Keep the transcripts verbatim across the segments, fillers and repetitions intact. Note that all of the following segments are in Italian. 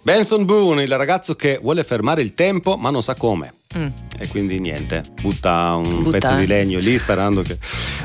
Benson Boone, il ragazzo che vuole fermare il tempo ma non sa come. Mm. E quindi niente, butta un butta. pezzo di legno lì sperando che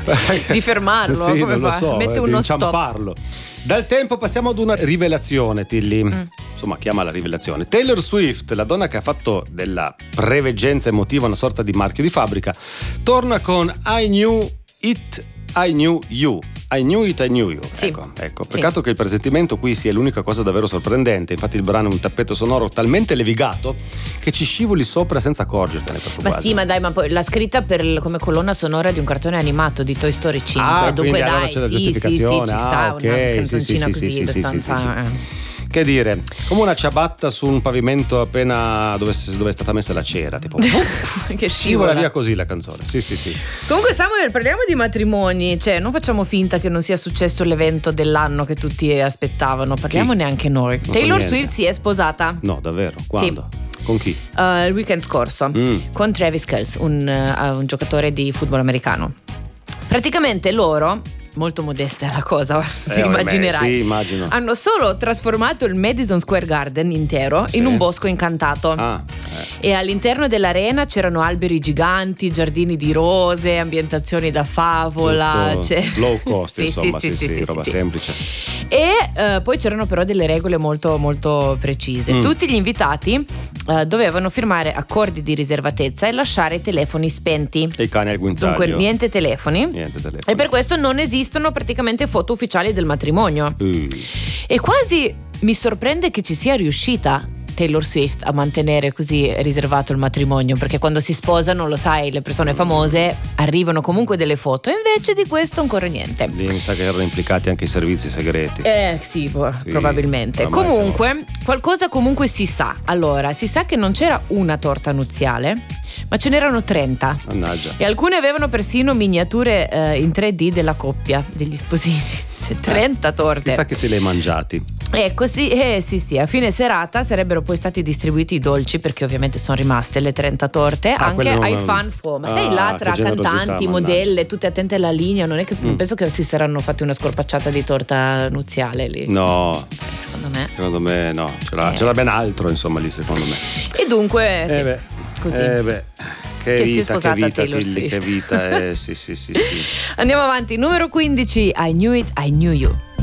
di fermarlo. Sì, come non lo fa? so, Mette eh, uno di inciamparlo. Dal tempo passiamo ad una rivelazione, Tilly. Mm. Insomma, chiama la rivelazione. Taylor Swift, la donna che ha fatto della preveggenza emotiva una sorta di marchio di fabbrica, torna con I Knew It, I Knew You. I Knew It, I Knew You. Sì. Ecco, ecco. Peccato sì. che il presentimento qui sia l'unica cosa davvero sorprendente. Infatti il brano è un tappeto sonoro talmente levigato che ci scivoli sopra senza accorgertene. Ma quasi. Sì, ma dai, ma poi l'ha scritta per, come colonna sonora di un cartone animato di Toy Story cinque. Ah, dunque dai, allora c'è la sì, giustificazione. sì, sì, ci ah, sta ok. una canzoncina sì, sì, così sì, sì, sì, sì, sì. eh. Che dire, come una ciabatta su un pavimento appena dove, dove è stata messa la cera, tipo che scivola via così la canzone. Sì, sì, sì. Comunque Samuel, parliamo di matrimoni, cioè non facciamo finta che non sia successo l'evento dell'anno che tutti aspettavano, parliamo chi? neanche noi. Non Taylor so Swift si è sposata. No, davvero? Quando? Sì. Con chi? Uh, il weekend scorso mm. con Travis Kelce, un, uh, un giocatore di football americano. Praticamente loro, molto modesta la cosa, eh, ti immaginerai. Sì, immagino. Hanno solo trasformato il Madison Square Garden intero sì. in un bosco incantato. Ah, eh. E all'interno dell'arena c'erano alberi giganti, giardini di rose, ambientazioni da favola. Cioè... low cost, sì, insomma, sì, sì, sì, sì, sì, roba sì, semplice. E uh, poi c'erano però delle regole molto molto precise. Mm. Tutti gli invitati uh, dovevano firmare accordi di riservatezza e lasciare i telefoni spenti. E i cani al guinzaglio. Dunque niente telefoni. Niente telefoni. E per questo non esistono praticamente foto ufficiali del matrimonio. Uh. E quasi mi sorprende che ci sia riuscita Taylor Swift a mantenere così riservato il matrimonio, perché quando si sposano, lo sai, le persone famose arrivano comunque delle foto, e invece di questo ancora niente. Lì mi sa che erano implicati anche i servizi segreti. Eh sì, sì probabilmente. Comunque siamo... qualcosa comunque si sa. Allora, si sa che non c'era una torta nuziale, ma ce n'erano trenta. Mannaggia. E alcune avevano persino miniature eh, in tre D della coppia, degli sposini. Cioè trenta eh, torte. Chissà che se li hai mangiati. E così, eh sì sì, a fine serata sarebbero poi stati distribuiti i dolci, perché ovviamente sono rimaste le trenta torte ah, anche non... ai fan fo. Ma ah, sai là tra cantanti, modelle, tutte attente alla linea, non è che mm. penso che si saranno fatti una scorpacciata di torta nuziale lì. No. Secondo me. Secondo me no, c'era, eh. c'era ben altro insomma lì secondo me. E dunque eh sì, beh. così. Eh beh. Che, che vita, si è sposata che vita, Taylor Tilly, Swift. Che vita, eh, sì, sì, sì, sì. Andiamo avanti, numero quindici, I Knew It, I Knew You.